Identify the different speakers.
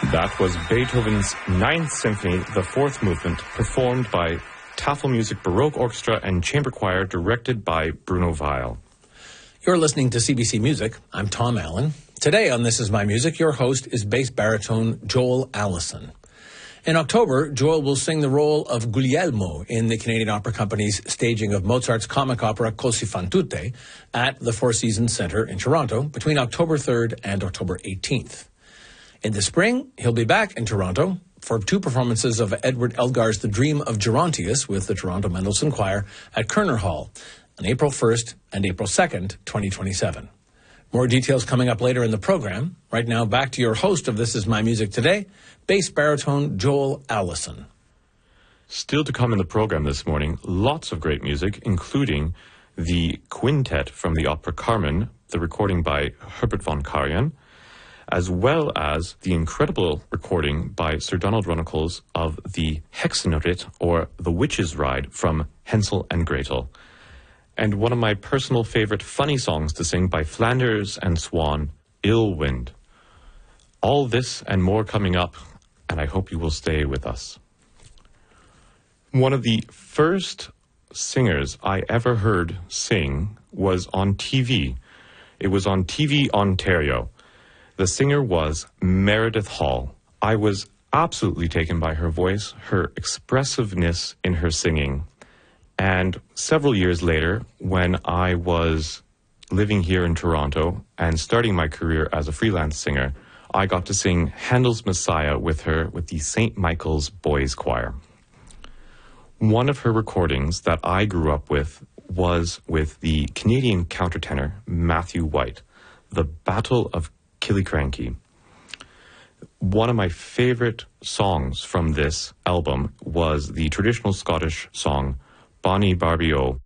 Speaker 1: That was Beethoven's Ninth Symphony, the fourth movement, performed by Tafelmusik Baroque Orchestra and Chamber Choir, directed by Bruno Weil.
Speaker 2: You're listening to CBC Music. I'm Tom Allen. Today on This Is My Music, your host is bass baritone Joel Allison. In October, Joel will sing the role of Guglielmo in the Canadian Opera Company's staging of Mozart's comic opera Così fan tutte at the Four Seasons Centre in Toronto between October 3rd and October 18th. In the spring, he'll be back in Toronto for two performances of Edward Elgar's The Dream of Gerontius with the Toronto Mendelssohn Choir at Kerner Hall on April 1st and April 2nd, 2027. More details coming up later in the program. Right now, back to your host of This Is My Music Today, bass baritone Joel Allison.
Speaker 1: Still to come in the program this morning, lots of great music, including the quintet from the opera Carmen, the recording by Herbert von Karajan, as well as the incredible recording by Sir Donald Runnicles of the Hexenritt, or The Witch's Ride, from Hansel and Gretel. And one of my personal favorite funny songs to sing by Flanders and Swan, Ill Wind. All this and more coming up, and I hope you will stay with us. One of the first singers I ever heard sing was on TV. It was on TV Ontario. The singer was Meredith Hall. I was absolutely taken by her voice, her expressiveness in her singing. And several years later, when I was living here in Toronto and starting my career as a freelance singer, I got to sing Handel's Messiah with her with the St. Michael's Boys Choir. One of her recordings that I grew up with was with the Canadian countertenor Matthew White, The Battle of Killiecrankie. One of my favorite songs from this album was the traditional Scottish song Bonnie Barbie O,